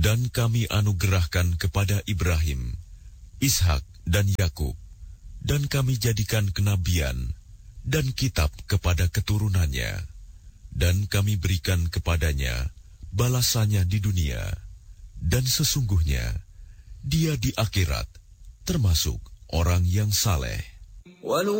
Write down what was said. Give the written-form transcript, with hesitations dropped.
Dan kami anugerahkan kepada Ibrahim, Ishak dan Yakub, dan kami jadikan kenabian dan kitab kepada keturunannya, dan kami berikan kepadanya balasannya di dunia, dan sesungguhnya dia di akhirat termasuk orang yang saleh.